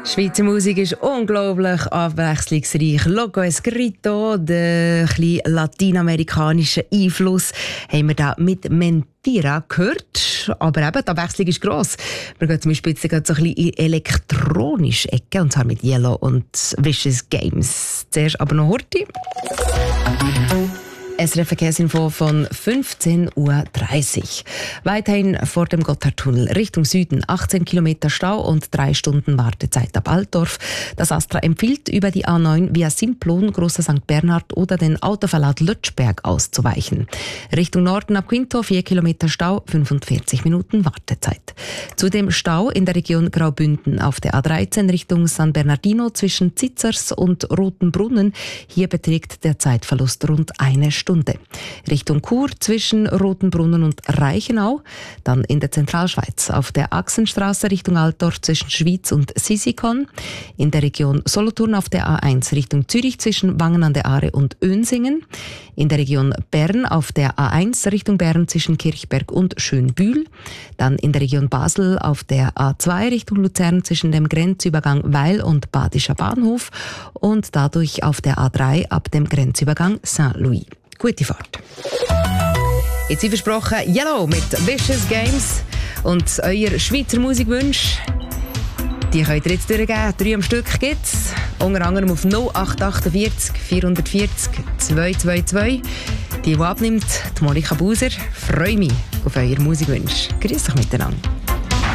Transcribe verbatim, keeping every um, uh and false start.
Schweizer Musik ist unglaublich abwechslungsreich. Loco Escrito, den kleinen lateinamerikanischen Einfluss, haben wir da mit Mentira gehört. Aber eben, die Abwechslung ist gross. Wir gehen zum Beispiel jetzt so ein bisschen in elektronische Ecke, und zwar mit Yellow und Vicious Games. Zuerst aber noch Horti. S R F-Verkehrsinfo von fünfzehn Uhr dreißig. Weiterhin vor dem Gotthardtunnel Richtung Süden achtzehn Kilometer Stau und drei Stunden Wartezeit ab Altdorf. Das Astra empfiehlt, über die A neun via Simplon, Grosser Sankt Bernhard oder den Autoverlad Lötschberg auszuweichen. Richtung Norden ab Quinto vier Kilometer Stau, fünfundvierzig Minuten Wartezeit. Zudem Stau in der Region Graubünden auf der A dreizehn Richtung San Bernardino zwischen Zitzers und Rotenbrunnen. Hier beträgt der Zeitverlust rund eine Stunde. Stunde. Richtung Chur zwischen Rotenbrunnen und Reichenau. Dann in der Zentralschweiz auf der Achsenstraße Richtung Altdorf zwischen Schwyz und Sisikon. In der Region Solothurn auf der A eins Richtung Zürich zwischen Wangen an der Aare und Önsingen. In der Region Bern auf der A eins Richtung Bern zwischen Kirchberg und Schönbühl. Dann in der Region Basel auf der A zwei Richtung Luzern zwischen dem Grenzübergang Weil und Badischer Bahnhof. Und dadurch auf der A drei ab dem Grenzübergang Saint-Louis. Gute Fahrt. Jetzt wie versprochen Yellow mit Vicious Games und euer Schweizer Musikwunsch, die könnt ihr jetzt durchgeben. Drei am Stück gibt's. Unter anderem auf null acht achtundvierzig vierhundertvierzig zweihundertzweiundzwanzig. Die, die abnimmt, die Monika Buser. Freue mich auf euer Musikwunsch. Grüß euch miteinander.